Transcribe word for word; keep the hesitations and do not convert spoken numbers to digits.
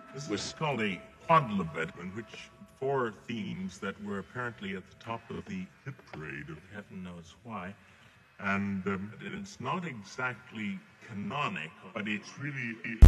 This was called a quadlibet, in which four themes that were apparently at the top of the hit parade of heaven knows why. And um, it's not exactly canonic, but it's really